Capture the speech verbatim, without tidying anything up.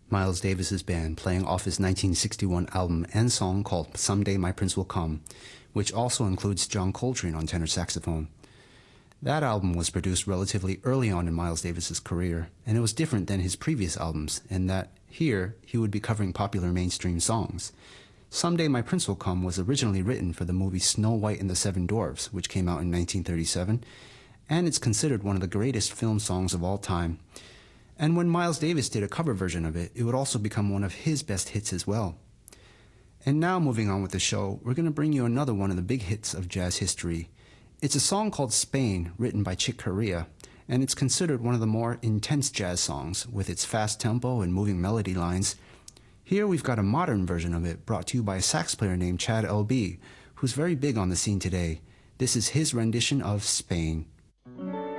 Miles Davis's band playing off his nineteen sixty-one album and song called Someday My Prince Will Come, which also includes John Coltrane on tenor saxophone. That album was produced relatively early on in Miles Davis's career, and it was different than his previous albums in that here he would be covering popular mainstream songs. Someday My Prince Will Come was originally written for the movie Snow White and the Seven Dwarfs, which came out in nineteen thirty-seven, and it's considered one of the greatest film songs of all time. And when Miles Davis did a cover version of it, it would also become one of his best hits as well. And now moving on with the show, we're going to bring you another one of the big hits of jazz history. It's a song called Spain, written by Chick Corea, and it's considered one of the more intense jazz songs with its fast tempo and moving melody lines. Here we've got a modern version of it brought to you by a sax player named Chad L B, who's very big on the scene today. This is his rendition of Spain.